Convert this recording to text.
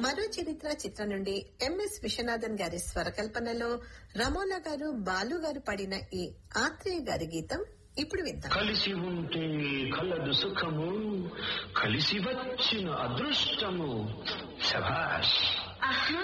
మరో చరిత్ర చిత్రం నుండి ఎంఎస్ విశ్వనాథన్ గారి స్వరకల్పనలో రమోలా గారు, బాలు గారు పాడిన ఈ ఆత్రేయ గారి గీతం ఇప్పుడు విందాం. కలిసి ఉంటే కలదు సుఖము, కలిసి వచ్చిన అదృష్టము. శభాష్. ఆహా,